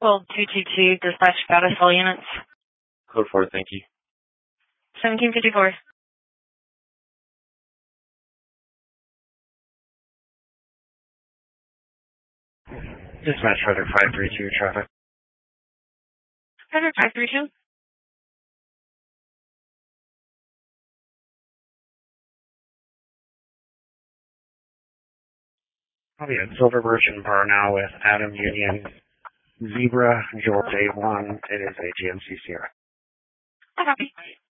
Rockwell 222, dispatch status, all units. Code 4, thank you. 1754. Dispatch Frederick 532, traffic. Frederick 532. I'll be at Silver Birch and Bar now with Adam Union, Zebra, Jolt A1. It is a GMC Sierra. I copy.